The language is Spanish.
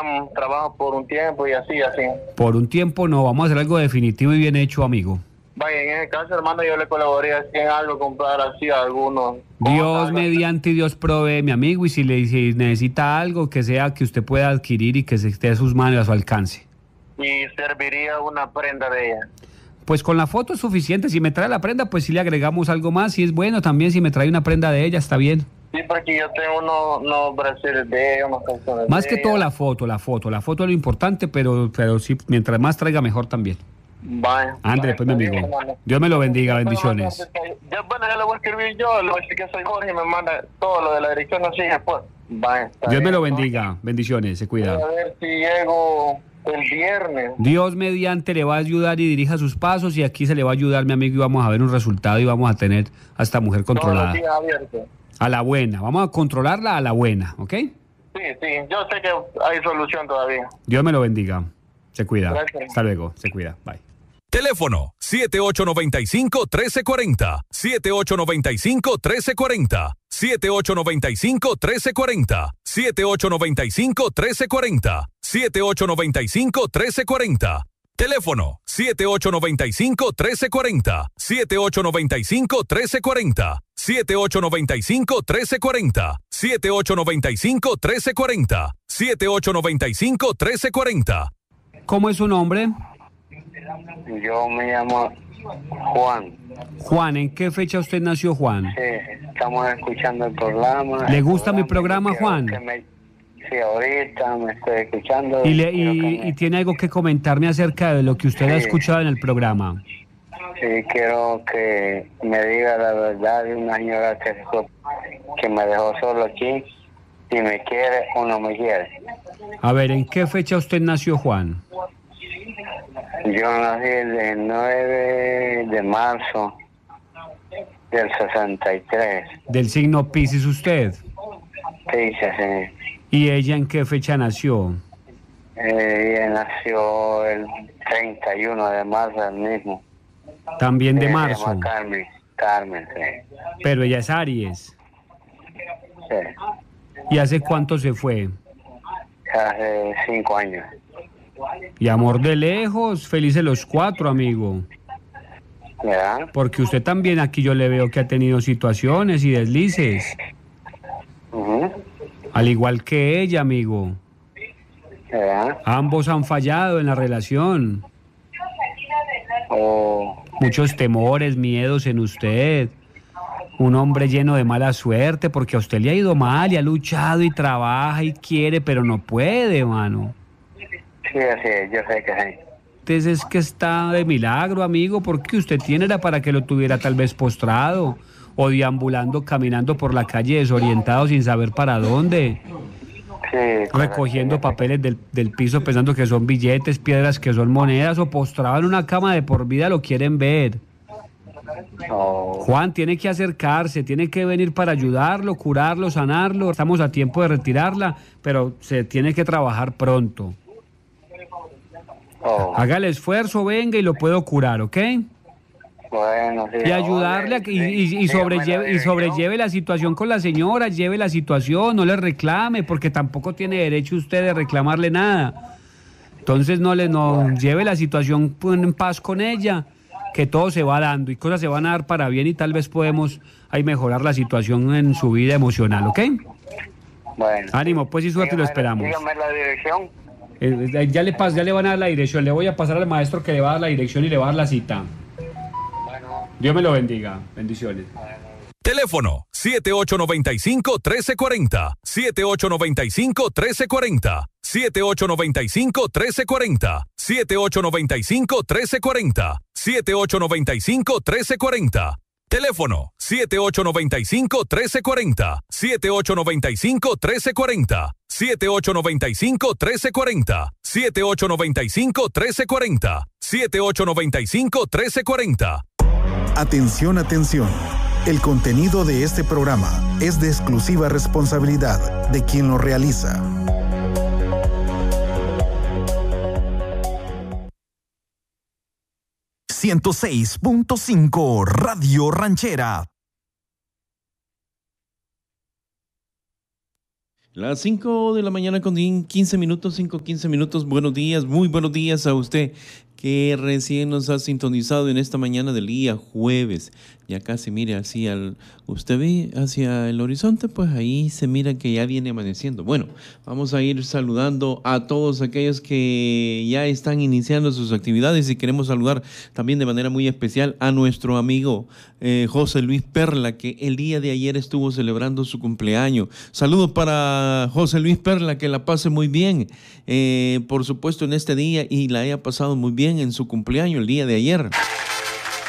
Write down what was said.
trabajo por un tiempo y así. Por un tiempo no, vamos a hacer algo definitivo y bien hecho, amigo. Vaya, en ese caso, hermano, yo le colaboré así en algo, comprar así algunos. Dios mediante y Dios provee, mi amigo, y si necesita algo que sea que usted pueda adquirir y que se esté a sus manos, a su alcance. Y serviría una prenda de ella. Pues con la foto es suficiente. Si me trae la prenda, pues sí le agregamos algo más. Si es bueno también, si me trae una prenda de ella, está bien. Sí, porque yo tengo unos brasiles de ella, unos calzones más de que ella. todo la foto es lo importante, pero sí, mientras más traiga mejor también. Vaya. André, pues mi amigo. Hermano. Dios me lo bendiga, bendiciones. Bueno, ya le voy a escribir yo, le voy a decir que soy Jorge y me manda todo lo de la dirección así después. Vaya. Dios me lo bendiga, bendiciones, se cuida. Voy a ver si llego el viernes. Dios mediante le va a ayudar y dirija sus pasos, y aquí se le va a ayudar, mi amigo, y vamos a ver un resultado y vamos a tener a esta mujer controlada. Todos los días abiertos. A la buena, vamos a controlarla a la buena, ¿ok? Sí, yo sé que hay solución todavía. Dios me lo bendiga, se cuida. Gracias. Hasta luego, se cuida, bye. Teléfono 7895-1340, 7895-1340, 7895-1340, 7895-1340, 7895-1340. Teléfono 7895-1340, 7895-1340, 7895-1340, 7895-1340, 7895-1340. ¿Cómo es su nombre? Yo me llamo Juan. Juan, ¿en qué fecha usted nació, Juan? Sí, estamos escuchando el programa. ¿Le gusta mi programa, Juan? Sí, ahorita me estoy escuchando. ¿Y tiene algo que comentarme acerca de lo que usted ha escuchado en el programa? Sí, quiero que me diga la verdad de una señora que me dejó solo aquí, si me quiere o no me quiere. A ver, ¿en qué fecha usted nació, Juan? Yo nací el 9 de marzo del 63. ¿Del signo Piscis usted? Sí. ¿Y ella en qué fecha nació? Ella nació el 31 de marzo, el mismo. También de marzo. Se llama Carmen, sí. Pero ella es Aries. Sí. ¿Y hace cuánto se fue? Hace 5 años. Y amor de lejos, felices los 4, amigo. ¿Verdad? Porque usted también aquí yo le veo que ha tenido situaciones y deslices. Al igual que ella, amigo. ¿Verdad? Ambos han fallado en la relación. Muchos temores, miedos en usted. Un hombre lleno de mala suerte porque a usted le ha ido mal y ha luchado y trabaja y quiere, pero no puede, mano. Sí, así es, yo sé que sí. Entonces es que está de milagro, amigo, porque usted tiene era para que lo tuviera tal vez postrado o deambulando, caminando por la calle desorientado sin saber para dónde. Sí, recogiendo papeles del piso pensando que son billetes, piedras que son monedas, o postrado en una cama de por vida lo quieren ver. Juan, tiene que acercarse, tiene que venir para ayudarlo, curarlo, sanarlo. Estamos a tiempo de retirarla, pero se tiene que trabajar pronto. Haga el esfuerzo, venga y lo puedo curar, ¿ok? Bueno, sí. Y ayudarle y sobrelleve la situación con la señora, lleve la situación, no le reclame, porque tampoco tiene derecho usted de reclamarle nada. Entonces no lleve la situación en paz con ella, que todo se va dando y cosas se van a dar para bien y tal vez podemos ahí mejorar la situación en su vida emocional, ¿ok? Bueno. Ánimo, pues, y suerte, lo esperamos. Dígame la dirección. Ya le van a dar la dirección, le voy a pasar al maestro que le va a dar la dirección y le va a dar la cita. Dios me lo bendiga. Bendiciones. Teléfono 7895-1340, 7895-1340, 7895-1340, 7895-1340, 7895-1340. Teléfono 7895-1340, 7895-1340, 7895-1340, 7895-1340, 7895-1340. Atención, atención. El contenido de este programa es de exclusiva responsabilidad de quien lo realiza. ...106.5 Radio Ranchera. Las 5 de la mañana con 15 minutos, 5:15 minutos. Buenos días, muy buenos días a usted que recién nos ha sintonizado en esta mañana del día jueves. Ya casi, mire, usted ve hacia el horizonte, pues ahí se mira que ya viene amaneciendo. Bueno, vamos a ir saludando a todos aquellos que ya están iniciando sus actividades y queremos saludar también de manera muy especial a nuestro amigo José Luis Perla, que el día de ayer estuvo celebrando su cumpleaños. Saludos para José Luis Perla, que la pase muy bien, por supuesto, en este día y la haya pasado muy bien en su cumpleaños el día de ayer.